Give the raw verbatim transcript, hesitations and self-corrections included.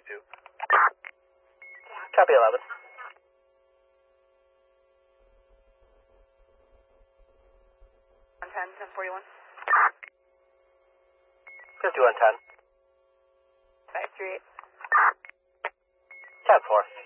two. Copy eleven. one ten, ten forty-one. fifty-one ten. five three eight. ten four.